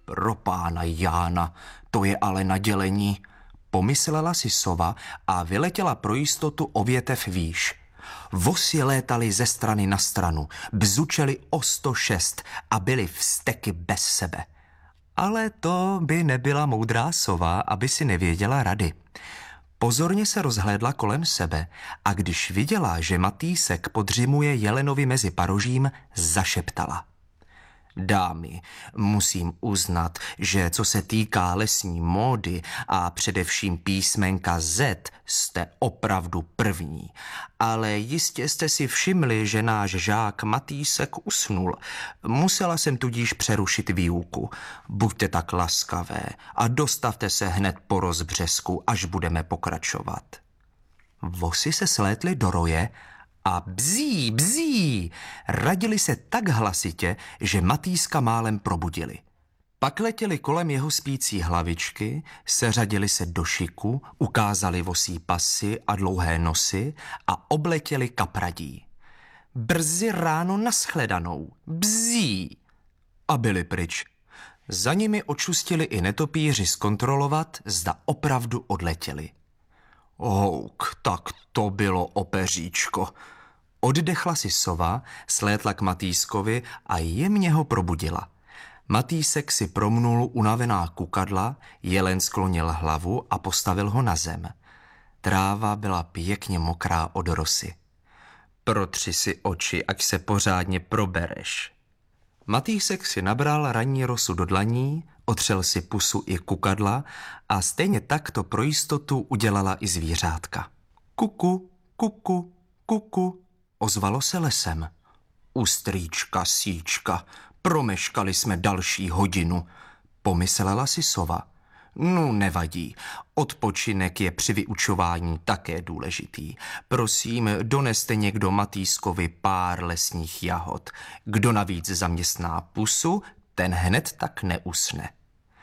Pro pána Jána, to je ale nadělení, pomyslela si sova a vyletěla pro jistotu o větev výš. Vosy létaly ze strany na stranu, bzučely o 106 a byly vzteky bez sebe. Ale to by nebyla moudrá sova, aby si nevěděla rady. Pozorně se rozhlédla kolem sebe a když viděla, že Matýsek podřimuje jelenovi mezi parožím, zašeptala. Dámy, musím uznat, že co se týká lesní módy a především písmenka Z, jste opravdu první. Ale jistě jste si všimli, že náš žák Matýsek usnul. Musela jsem tudíž přerušit výuku. Buďte tak laskavé a dostavte se hned po rozbřesku, až budeme pokračovat. Vosy se slétly do roje a bzí, bzí, radili se tak hlasitě, že Matýska málem probudili. Pak letěli kolem jeho spící hlavičky, seřadili se do šiku, ukázali vosí pasy a dlouhé nosy a obletěli kapradí. Brzy ráno nashledanou, bzí. A byli pryč. Za nimi očustili i netopíři zkontrolovat, zda opravdu odletěli. Houk, tak to bylo opeříčko. Oddechla si sova, slétla k Matýskovi a jemně ho probudila. Matýsek si promnul unavená kukadla, jelen sklonil hlavu a postavil ho na zem. Tráva byla pěkně mokrá od rosy. Protři si oči, ať se pořádně probereš. Matýsek si nabral ranní rosu do dlaní, otřel si pusu i kukadla a stejně tak to pro jistotu udělala i zvířátka. Kuku, kuku, kuku, ozvalo se lesem. Ustrýčka, síčka, promeškali jsme další hodinu, pomyslela si sova. No, nevadí, odpočinek je při vyučování také důležitý. Prosím, doneste někdo Matýskovi pár lesních jahod. Kdo navíc zaměstná pusu, ten hned tak neusne.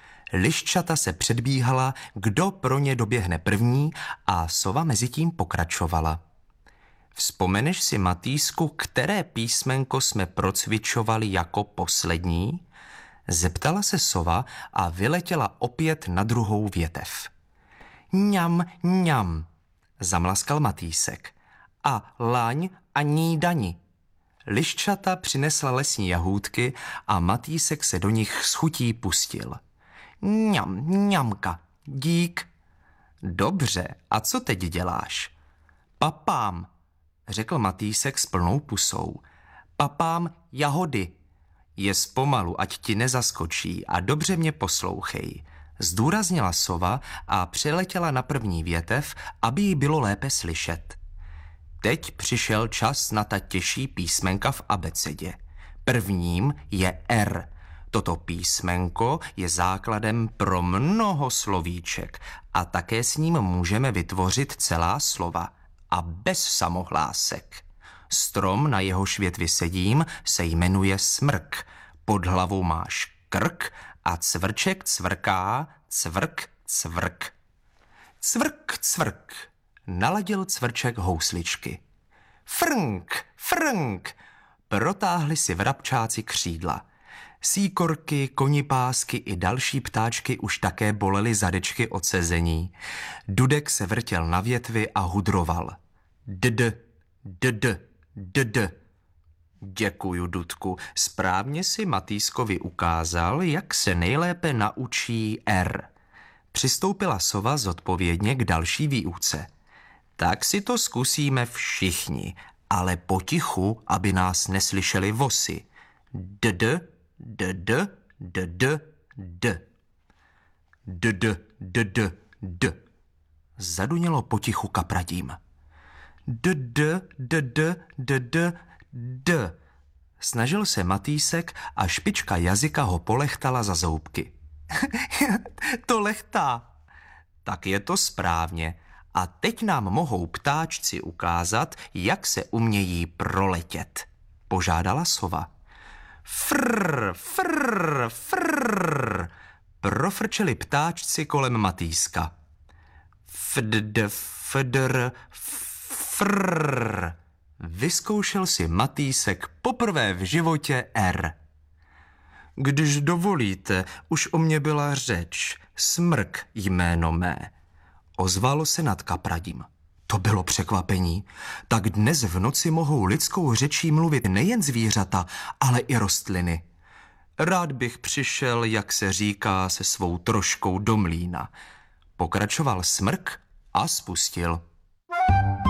Liščata se předbíhala, kdo pro ně doběhne první a sova mezitím pokračovala. Vzpomeneš si, Matýsku, které písmenko jsme procvičovali jako poslední? Zeptala se sova a vyletěla opět na druhou větev. Ňam, ňam, zamlaskal Matýsek. A laň a nídani. Liščata přinesla lesní jahůdky a Matýsek se do nich s chutí pustil. Ňam, ňamka, dík. Dobře, a co teď děláš? Papám, řekl Matýsek s plnou pusou. Papám jahody. Jez pomalu, ať ti nezaskočí a dobře mě poslouchej. Zdůraznila sova a přeletěla na první větev, aby jí bylo lépe slyšet. Teď přišel čas na ta těžší písmenka v abecedě. Prvním je R. Toto písmenko je základem pro mnoho slovíček a také s ním můžeme vytvořit celá slova a bez samohlásek. Strom, na jehož větvi sedím, se jmenuje smrk. Pod hlavou máš krk a cvrček cvrká, cvrk, cvrk. Cvrk, cvrk, naladil cvrček housličky. Frnk, frnk, protáhli si vrabčáci křídla. Síkorky, konipásky i další ptáčky už také bolely zadečky od sezení. Dudek se vrtěl na větvi a hudroval. Dd, dd, dd. Děkuju, Dudku, správně si Matýskovi ukázal, jak se nejlépe naučí R. Přistoupila sova zodpovědně k další výuce. Tak si to zkusíme všichni, ale potichu, aby nás neslyšeli vosy. Dd, dd, dd, d. Dd, dd, d. Zadunělo potichu kapradím. Dd, dd, dd, d. Snažil se Matýsek a špička jazyka ho polechtala za zoubky. To lechtá. Tak je to správně. A teď nám mohou ptáčci ukázat, jak se umějí proletět. Požádala sova. Frr, frr, frr. Profrčeli ptáčci kolem Matýska. Fdd, fdr, frr. Vyzkoušel si Matýsek poprvé v životě R. Když dovolíte, už o mě byla řeč, Smrk jméno mé. Ozvalo se nad kapradím. To bylo překvapení. Tak dnes v noci mohou lidskou řečí mluvit nejen zvířata, ale i rostliny. Rád bych přišel, jak se říká, se svou troškou do mlýna. Pokračoval Smrk a spustil.